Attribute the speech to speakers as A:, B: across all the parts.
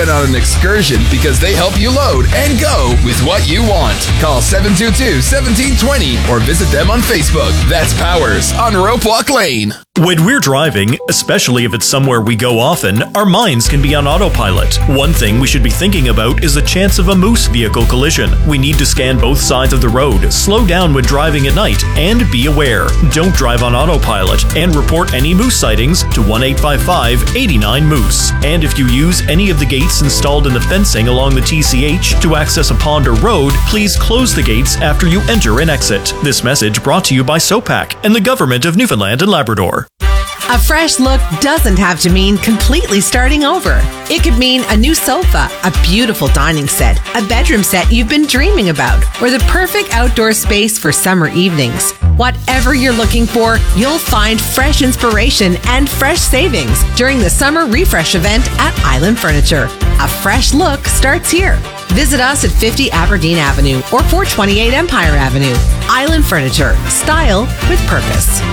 A: went on an excursion because they help you load and go with what you want. Call 722-1720 or visit them on Facebook. That's Powers on Rope Walk Lane.
B: When we're driving, especially if it's somewhere we go often, our minds can be on autopilot. One thing we should be thinking about is the chance of a moose vehicle collision. We need to scan both sides of the road, slow down when driving at night, and be aware. Don't drive on autopilot, and report any moose sightings to 1-855-89-MOOSE. And if you use any of the gates installed in the fencing along the TCH to access a pond or road, please close the gates after you enter and exit. This message brought to you by SOPAC and the Government of Newfoundland and Labrador.
C: A fresh look doesn't have to mean completely starting over. It could mean a new sofa, a beautiful dining set, a bedroom set you've been dreaming about, or the perfect outdoor space for summer evenings. Whatever you're looking for, you'll find fresh inspiration and fresh savings during the Summer Refresh event at Island Furniture. A fresh look starts here. Visit us at 50 Aberdeen Avenue or 428 Empire Avenue. Island Furniture. Style with purpose.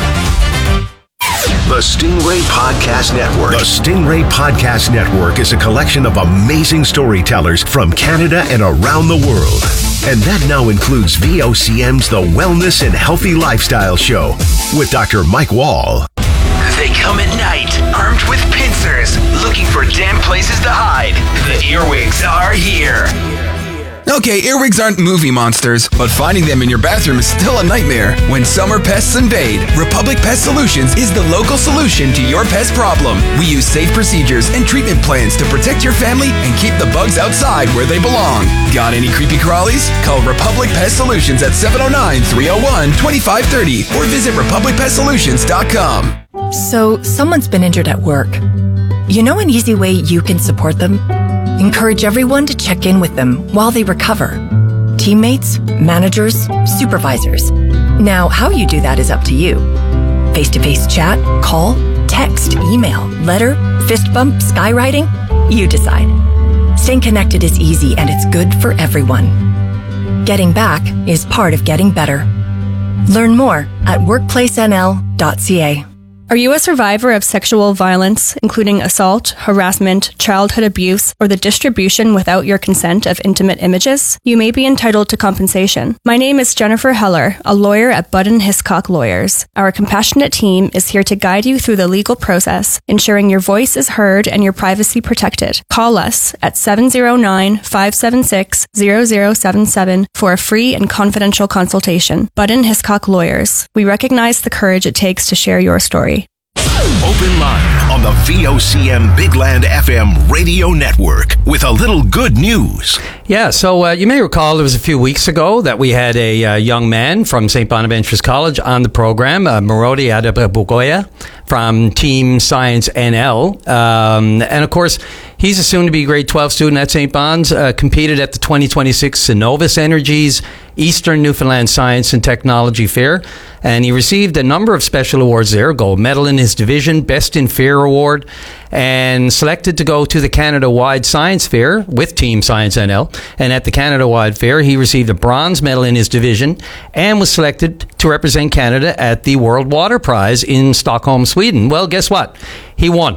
D: The Stingray Podcast Network. The Stingray Podcast Network is a collection of amazing storytellers from Canada and around the world. And that now includes VOCM's The Wellness and Healthy Lifestyle Show with Dr. Mike Wall.
E: They come at night, armed with pincers, looking for damp places to hide. The earwigs are here.
A: Okay, earwigs aren't movie monsters, but finding them in your bathroom is still a nightmare. When summer pests invade, Republic Pest Solutions is the local solution to your pest problem. We use safe procedures and treatment plans to protect your family and keep the bugs outside where they belong. Got any creepy crawlies? Call Republic Pest Solutions at 709-301-2530 or visit republicpestsolutions.com.
F: So, someone's been injured at work. You know an easy way you can support them? Encourage everyone to check in with them while they recover. Teammates, managers, supervisors. Now, how you do that is up to you. Face-to-face chat, call, text, email, letter, fist bump, skywriting? You decide. Staying connected is easy and it's good for everyone. Getting back is part of getting better. Learn more at workplacenl.ca.
G: Are you a survivor of sexual violence, including assault, harassment, childhood abuse, or the distribution without your consent of intimate images? You may be entitled to compensation. My name is Jennifer Heller, a lawyer at Budden Hiscock Lawyers. Our compassionate team is here to guide you through the legal process, ensuring your voice is heard and your privacy protected. Call us at 709-576-0077 for a free and confidential consultation. Budden Hiscock Lawyers. We recognize the courage it takes to share your story.
D: Open line on the VOCM Bigland FM radio network with a little good news.
H: Yeah, so you may recall it was a few weeks ago that we had a young man from St. Bonaventure's College on the program, Marodi Adebabugoya from Team Science NL. And of course, he's a soon-to-be grade 12 student at St. Bon's, competed at the 2026 Synovus Energies Eastern Newfoundland Science and Technology Fair, and he received a number of special awards there, gold medal in his division, Best in Fair Award, and selected to go to the Canada-wide Science Fair with Team Science NL. And at the Canada-wide Fair, he received a bronze medal in his division and was selected to represent Canada at the World Water Prize in Stockholm, Sweden. Well, guess what? He won.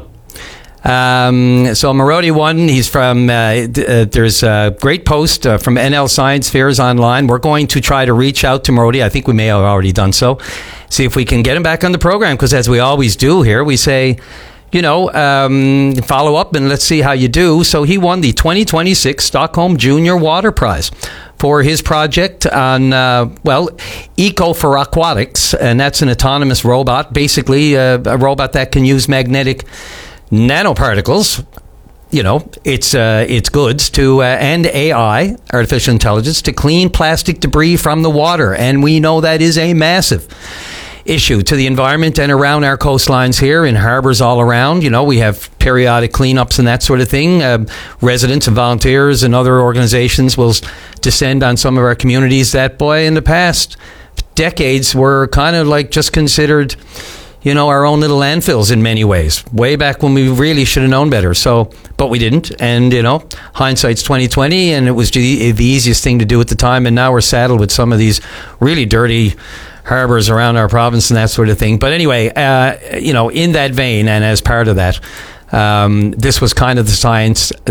H: So Marodi won. He's from, there's a great post from NL Science Fairs online. We're going to try to reach out to Marodi. I think we may have already done so. See if we can get him back on the program, because as we always do here, we say, follow up and let's see how you do. So he won the 2026 Stockholm Junior Water Prize for his project on, Eco for Aquatics. And that's an autonomous robot, basically a robot that can use magnetic nanoparticles, its goods to and AI, artificial intelligence, to clean plastic debris from the water. And we know that is a massive issue to the environment and around our coastlines here, in harbors all around. We have periodic cleanups and that sort of thing. Residents and volunteers and other organizations will descend on some of our communities that, in the past decades were kind of like just considered our own little landfills in many ways, way back when we really should have known better. So, but we didn't. And, hindsight's 2020, and it was the easiest thing to do at the time. And now we're saddled with some of these really dirty harbors around our province and that sort of thing. But anyway, in that vein, and as part of that, this was kind of the science